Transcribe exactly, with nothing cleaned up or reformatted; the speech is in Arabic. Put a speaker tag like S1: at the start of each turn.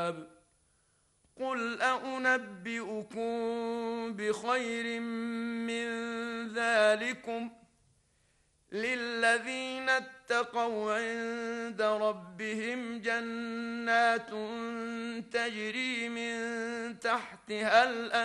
S1: قل أنبئكم بخير من ذلكم للذين اتقوا عند ربهم جنات تجري من تحتها الأنهار